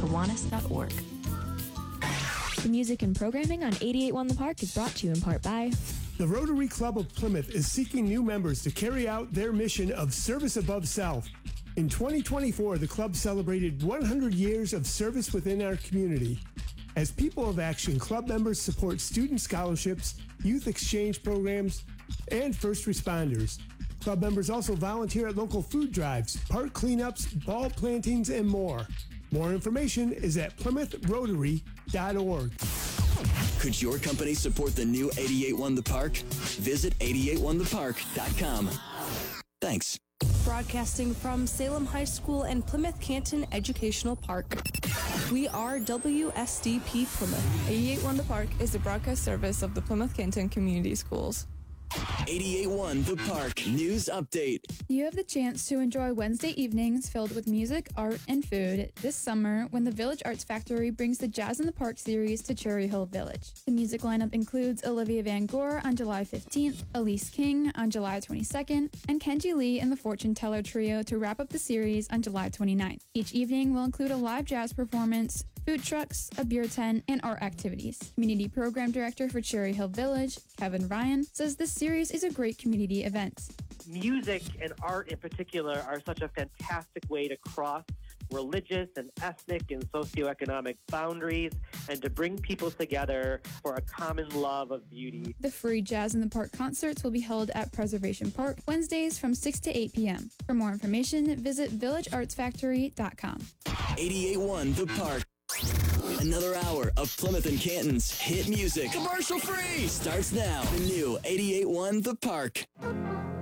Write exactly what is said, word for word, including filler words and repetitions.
Kiwanis dot org. The music and programming on eighty-eight point one The Park is brought to you in part by the Rotary Club of Plymouth is seeking new members to carry out their mission of service above self. In twenty twenty-four, the club celebrated one hundred years of service within our community. As People of Action, club members support student scholarships, youth exchange programs, and first responders. Club members also volunteer at local food drives, park cleanups, ball plantings, and more. More information is at plymouth rotary dot org. Could your company support the new eighty-eight point one The Park? Visit eighty-eight one the park dot com. Thanks. Broadcasting from Salem High School and Plymouth Canton Educational Park. We are W S D P Plymouth. eighty-eight point one The Park is the broadcast service of the Plymouth Canton Community Schools. eighty-eight point one The Park News Update. You have the chance to enjoy Wednesday evenings filled with music, art, and food this summer when the Village Arts Factory brings the Jazz in the Park series to Cherry Hill Village. The music lineup includes Olivia Van Gore on July fifteenth, Elise King on July twenty-second, and Kenji Lee and the Fortune Teller Trio to wrap up the series on July twenty-ninth. Each evening will include a live jazz performance, food trucks, a beer tent, and art activities. Community Program Director for Cherry Hill Village, Kevin Ryan, says this series is a great community event. Music and art in particular are such a fantastic way to cross religious and ethnic and socioeconomic boundaries and to bring people together for a common love of beauty. The free Jazz in the Park concerts will be held at Preservation Park Wednesdays from six to eight p.m. For more information, visit village arts factory dot com. eighty-eight point one The Park. Another hour of Plymouth and Canton's hit music. Commercial free starts now. The new eighty-eight point one The Park.